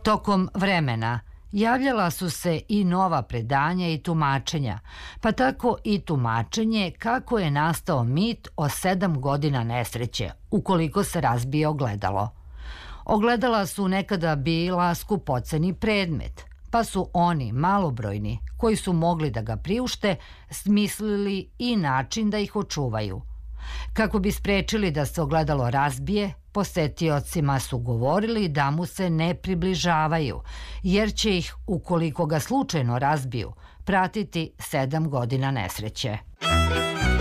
Tokom vremena javljala su se i nova predanja i tumačenja, pa tako i tumačenje kako je nastao mit o 7 godina nesreće ukoliko se razbije ogledalo. Ogledala su nekada bila skupoceni predmet, pa su oni malobrojni koji su mogli da ga priušte smislili i način da ih očuvaju. Kako bi sprečili da se ogledalo razbije, posetiocima su govorili da mu se ne približavaju, jer će ih, ukoliko ga slučajno razbiju, pratiti 7 godina nesreće.